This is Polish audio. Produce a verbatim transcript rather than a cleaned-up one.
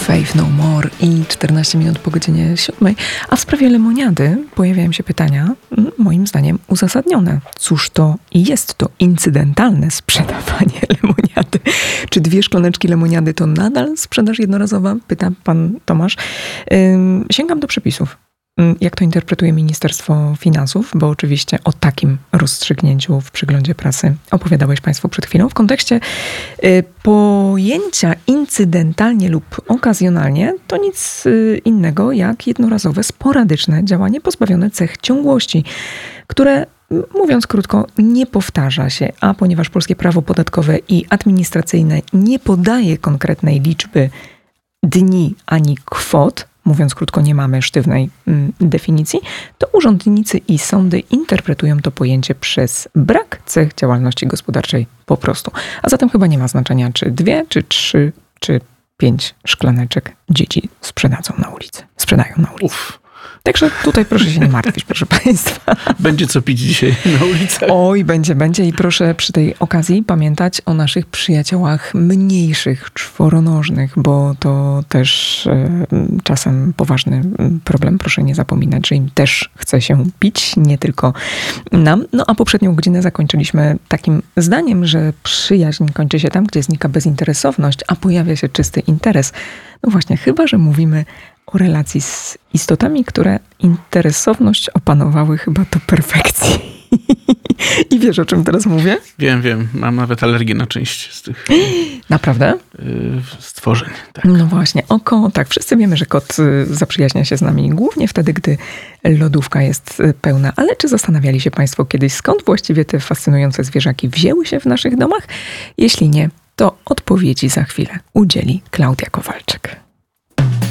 Faith No More i czternaście minut po godzinie siódmej. A w sprawie lemoniady pojawiają się pytania, moim zdaniem uzasadnione. Cóż to jest to incydentalne sprzedawanie lemoniady? Czy dwie szklaneczki lemoniady to nadal sprzedaż jednorazowa? Pyta pan Tomasz. Ym, sięgam do przepisów. Jak to interpretuje Ministerstwo Finansów, bo oczywiście o takim rozstrzygnięciu w przeglądzie prasy opowiadałeś państwu przed chwilą. W kontekście y, pojęcia incydentalnie lub okazjonalnie to nic y, innego jak jednorazowe, sporadyczne działanie pozbawione cech ciągłości, które, mówiąc krótko, nie powtarza się, a ponieważ polskie prawo podatkowe i administracyjne nie podaje konkretnej liczby dni ani kwot, mówiąc krótko, nie mamy sztywnej mm, definicji, to urzędnicy i sądy interpretują to pojęcie przez brak cech działalności gospodarczej po prostu. A zatem chyba nie ma znaczenia, czy dwie, czy trzy, czy pięć szklaneczek dzieci sprzedadzą na ulicy. Sprzedają na ulicy. Uf. Także tutaj proszę się nie martwić, proszę państwa. Będzie co pić dzisiaj na ulicach. Oj, będzie, będzie i proszę przy tej okazji pamiętać o naszych przyjaciołach mniejszych, czworonożnych, bo to też e, czasem poważny problem. Proszę nie zapominać, że im też chce się pić, nie tylko nam. No a poprzednią godzinę zakończyliśmy takim zdaniem, że przyjaźń kończy się tam, gdzie znika bezinteresowność, a pojawia się czysty interes. No właśnie, chyba że mówimy o relacji z istotami, które interesowność opanowały chyba do perfekcji. I wiesz, o czym teraz mówię? Wiem, wiem. Mam nawet alergię na część z tych... Naprawdę? Yy, stworzeń, tak. No właśnie, oko, tak. Wszyscy wiemy, że kot zaprzyjaźnia się z nami głównie wtedy, gdy lodówka jest pełna. Ale czy zastanawiali się państwo kiedyś, skąd właściwie te fascynujące zwierzaki wzięły się w naszych domach? Jeśli nie, to odpowiedzi za chwilę udzieli Klaudia Kowalczyk.